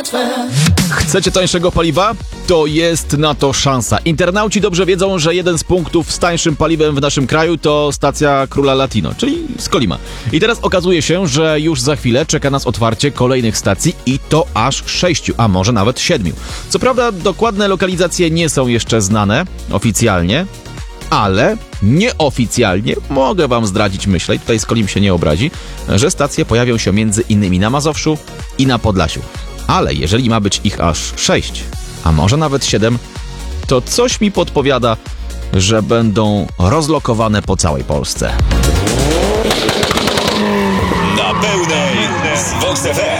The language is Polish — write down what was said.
Chcecie tańszego paliwa? To jest na to szansa. Internauci dobrze wiedzą, że jeden z punktów z tańszym paliwem w naszym kraju to stacja Króla Latino, czyli Skolima. I teraz okazuje się, że już za chwilę czeka nas otwarcie kolejnych stacji i to aż 6, a może nawet 7. Co prawda dokładne lokalizacje nie są jeszcze znane oficjalnie, ale nieoficjalnie mogę wam zdradzić, myślę, i tutaj Skolim się nie obrazi, że stacje pojawią się między innymi na Mazowszu i na Podlasiu. Ale jeżeli ma być ich aż 6, a może nawet 7, to coś mi podpowiada, że będą rozlokowane po całej Polsce. Na pełnej z Vox FM.